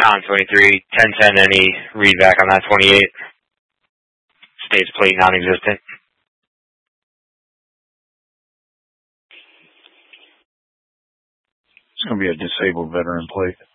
Con 23, 1010, any read back on that 28? States plate non-existent. It's going to be a disabled veteran plate.